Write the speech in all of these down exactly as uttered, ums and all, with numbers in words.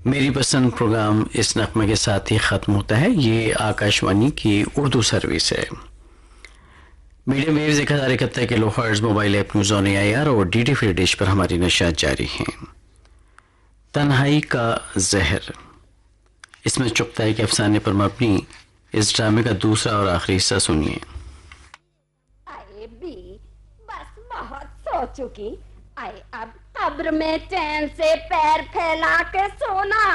मेरी पसंद प्रोग्राम इस नगमे के साथ ही ख़त्म होता है। ये आकाशवाणी की उर्दू सर्विस है। मीडियम वेव्स एक हज़ार इकहत्तर kilo hertz mobile app news on AIR और डीडी फ्री डिश पर हमारी नशियात जारी हैं। तन्हाई का जहर, इसमें चुगताई के अफसाने पर मबनी इस ड्रामे का दूसरा और आखिरी हिस्सा सुनिए। आए भी बस बहुत सो चुकी। आए अब कब्र में चैन से पैर फैला के सोना।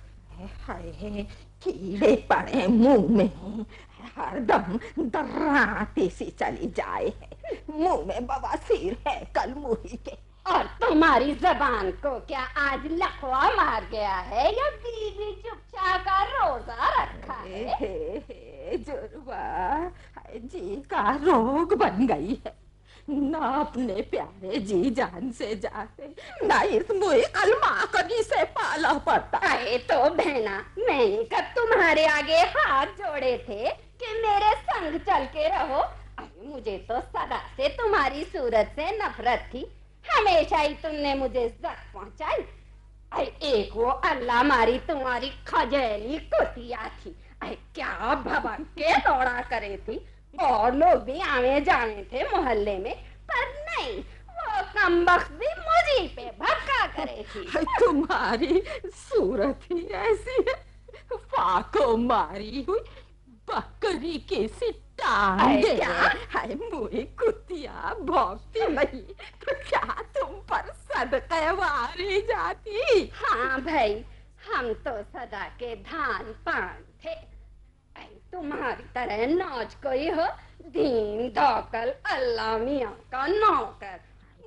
हाय, कीड़े पड़े मुंह में, हरदम दर्राती सी चली जाए है। मुंह में बवासीर है कल मुही के। और तुम्हारी जबान को क्या आज लकवा मार गया है या बीवी चुपचाप का रोजा रखा है? हे, हे, जुर्वा जी का रोग बन गई है। ना अपने प्यारे जी जान से जाते, ना इस मुझे कलमा कभी से पाला पड़ता। अरे तो बहना, मैंने कब तुम्हारे आगे हाथ जोड़े थे कि मेरे संग चल के रहो। अरे मुझे तो सदा से तुम्हारी सूरत से नफरत थी। हमेशा ही तुमने मुझे जख्म पहुंचाई। अरे एक वो अल्लाह मारी तुम्हारी खजेली कुतिया थी। अरे क्या भभक के दौड़ा करे थी। और लोग भी आवे जावे थे मोहल्ले में, पर नहीं, वो कमबख्त भी मुझी पे भक्का करे थी। तुम्हारी सूरत ही ऐसी है, फाको मारी हुई बकरी की सी टांगे। हाय मुझे कुतिया भौंकती नहीं तो क्या तुम पर सदक़े वारी जाती? हाँ भाई, हम तो सदा के धान पान थे। तुम्हारी तरह नाच कोई हो, दीन धौकल अल्लाह मियाँ का नौकर।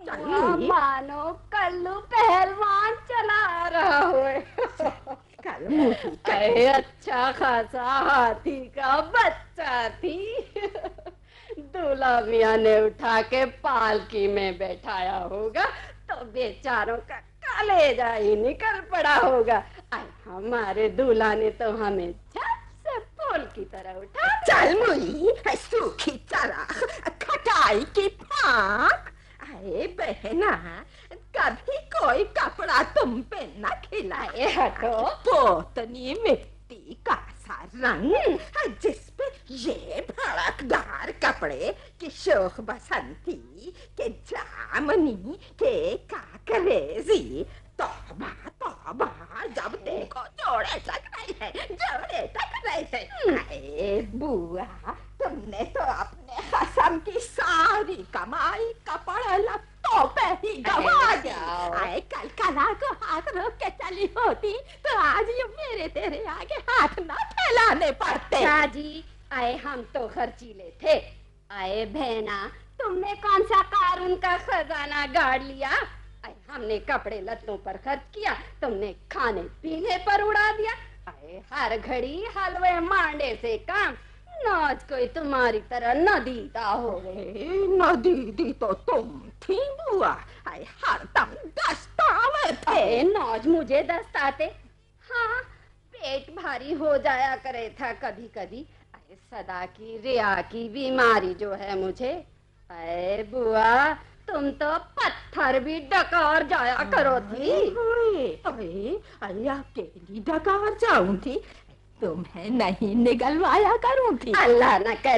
मानो कल्लू पहलवान चला रहा हो। अरे अच्छा खासा हाथी का बच्चा थी। दूल्हा मियाँ ने उठा के पालकी में बैठाया होगा तो बेचारों का कलेजा ही निकल पड़ा होगा। हमारे दूल्हा ने तो हमें फूल की तरह उठा। चल मुई सूखी चराख खटाई की फाक। अरे बहना, कभी कोई कपड़ा तुम पे न खिलाए। हटो। पोतनी मिट्टी का सा रंग, जिसपे ये भड़कदार कपड़े की शोख बसंती के जामनी के काकरेजी। तौबा तौबा, जब देखो जोड़े टक रहे हैं, जोड़े टक रहे हैं। अरे बुआ, तुमने तो अपने कसम की सारी कमाई कपड़े लत्तों पे ही गवा दी। आए कल कला को हाथ रोक के चली होती तो आज ये मेरे तेरे आगे हाथ ना फैलाने पड़ते। जी, आए हम तो खर्चीले थे। आए बहना, तुमने कौन सा कारून का खजाना गाड़ लिया? हमने कपड़े लत्तों पर खर्च किया, तुमने खाने पीने पर उड़ा दिया। अरे हर घड़ी हलवे मांडे से काम। नाच कोई तुम्हारी तरह न दीदा हो गए। न दीदी तो तुम थी बुआ। अरे हर दम दस्तावे थे। नाच मुझे दस्ताते। हाँ, पेट भारी हो जाया करे था कभी कभी। अरे सदा की रिया की बीमारी जो है मुझे। अरे बुआ, तुम तो पत्थर भी डकार जाया करो थी। अरे अरे अकेली डकार जाऊं थी, तुम्हें नहीं निगलवाया करूं थी। अल्लाह न करे